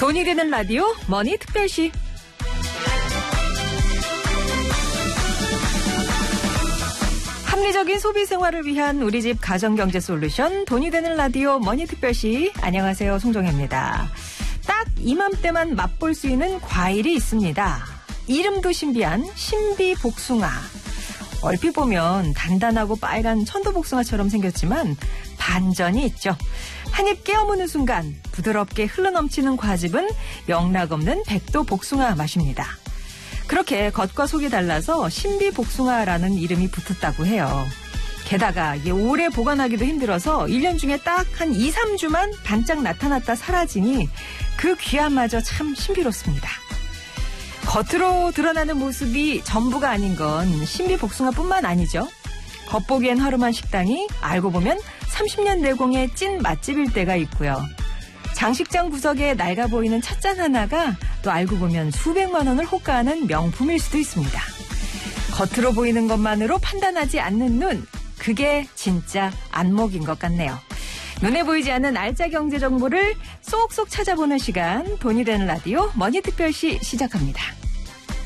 돈이 되는 라디오 머니 특별시. 합리적인 소비 생활을 위한 우리 집 가정경제 솔루션 돈이 되는 라디오 머니 특별시. 안녕하세요, 송정혜입니다. 딱 이맘때만 맛볼 수 있는 과일이 있습니다. 이름도 신비한 신비복숭아. 얼핏 보면 단단하고 빨간 천도복숭아처럼 생겼지만 반전이 있죠. 한입 깨어무는 순간 부드럽게 흘러넘치는 과즙은 영락없는 백도 복숭아 맛입니다. 그렇게 겉과 속이 달라서 신비복숭아라는 이름이 붙었다고 해요. 게다가 이게 오래 보관하기도 힘들어서 1년 중에 딱 한 2, 3주만 반짝 나타났다 사라지니 그 귀함마저 참 신비롭습니다. 겉으로 드러나는 모습이 전부가 아닌 건 신비복숭아뿐만 아니죠. 겉보기엔 허름한 식당이 알고 보면 30년 내공의 찐 맛집일 때가 있고요. 장식장 구석에 낡아 보이는 찻잔 하나가 또 알고 보면 수백만 원을 호가하는 명품일 수도 있습니다. 겉으로 보이는 것만으로 판단하지 않는 눈, 그게 진짜 안목인 것 같네요. 눈에 보이지 않는 알짜 경제 정보를 쏙쏙 찾아보는 시간, 돈이 되는 라디오 머니특별시 시작합니다.